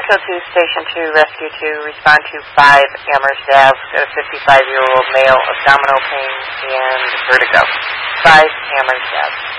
Metro 2, Station 2, Rescue 2, respond to 5 Amherst Ave, a 55-year-old male, abdominal pain and vertigo. 5 Amherst Ave.